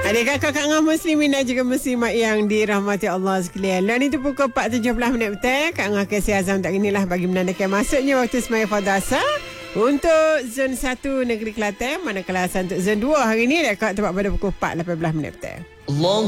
Adik kakak ngah muslimin dan juga muslimat yang dirahmati Allah sekalian. Dan itu pukul 4.17 petang. Kak ngah Kasih Azam tak inilah bagi menandakan masuknya waktu semaya fadasa untuk zon 1 Negeri Kelantan. Manakala untuk zon 2 hari ini dekat tempat pada pukul 4.18 petang. Allah